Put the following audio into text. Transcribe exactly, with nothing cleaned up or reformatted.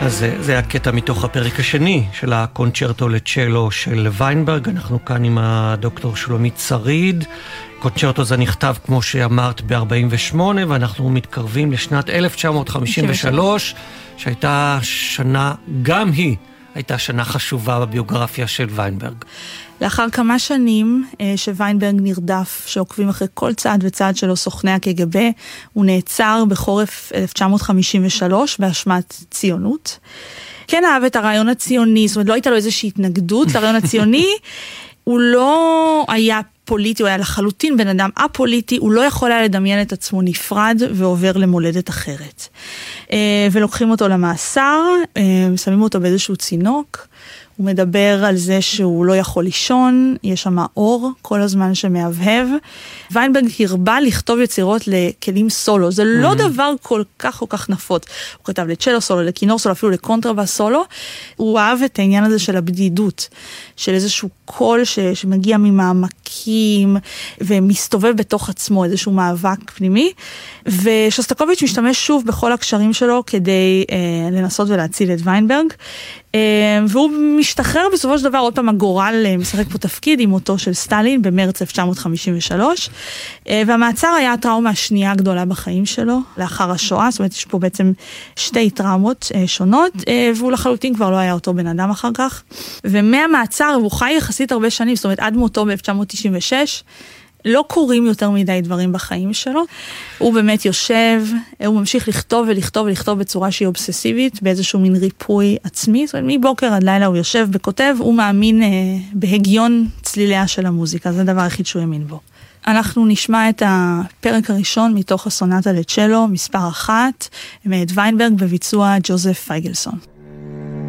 אז זה, זה הקטע מתוך הפרק השני של הקונצ'רטו לצ'לו של ויינברג. אנחנו כאן עם הדוקטור שלומית שריד. קונצ'רטו זה נכתב, כמו שאמרת, ב-ארבעים ושמונה, ואנחנו מתקרבים לשנת אלף תשע מאות חמישים ושלוש, שהייתה שנה, גם היא הייתה שנה חשובה בביוגרפיה של ויינברג. לאחר כמה שנים שוויינברג נרדף, שעוקבים אחרי כל צעד וצעד שלו סוכני הקג"ב, הוא נעצר בחורף אלף תשע מאות חמישים ושלוש באשמת ציונות. כן אהב את הרעיון הציוני, זאת אומרת לא הייתה לו איזושהי התנגדות לרעיון הציוני, הוא לא היה פוליטי, הוא היה לחלוטין בן אדם א-פוליטי, הוא לא יכול היה לדמיין את עצמו נפרד ועובר למולדת אחרת. ולוקחים אותו למאסר, שמים אותו באיזשהו צינוק, הוא מדבר על זה שהוא לא יכול לישון, יש שם אור כל הזמן שמהבהב. ויינברג הרבה לכתוב יצירות לכלים סולו, זה לא mm-hmm. דבר כל כך כל כך נפוץ. הוא כתב לצ'לו סולו, לכינור סולו, אפילו לקונטרבאס סולו. הוא אהב את העניין הזה של הבדידות, של איזשהו קול ש... שמגיע ממעמקים ומסתובב בתוך עצמו, איזשהו מאבק פנימי. ושוסטקוביץ' משתמש שוב בכל הקשרים שלו כדי אה, לנסות ולהציל את ויינברג. והוא משתחרר בסופו של דבר, עוד פעם הגורל משחק פה תפקיד עם מותו של סטלין במרץ אלף תשע מאות חמישים ושלוש, והמעצר היה הטראומה השנייה הגדולה בחיים שלו, לאחר השואה, זאת אומרת יש פה בעצם שתי טראומות שונות, והוא לחלוטין כבר לא היה אותו בן אדם אחר כך, ומהמעצר הוא חי יחסית הרבה שנים, זאת אומרת עד מותו ב-אלף תשע מאות תשעים ושש, לא קורים יותר מדי דברים בחיים שלו, הוא באמת יושב, הוא ממשיך לכתוב ולכתוב ולכתוב בצורה שהיא אובססיבית, באיזשהו מין ריפוי עצמי, זאת אומרת, מבוקר עד לילה הוא יושב וכותב, הוא מאמין אה, בהגיון צליליה של המוזיקה, זה הדבר היחיד שהוא האמין בו. אנחנו נשמע את הפרק הראשון מתוך הסונטה לצ'לו, מספר אחת, מאת ויינברג בביצוע ג'וזף פייגלסון.